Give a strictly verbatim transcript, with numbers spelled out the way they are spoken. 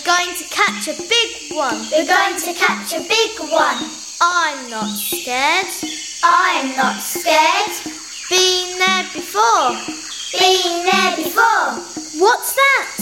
We're going to catch a big one. We're going to catch a big one. I'm not scared. I'm not scared. Been there before. Been there before. What's that?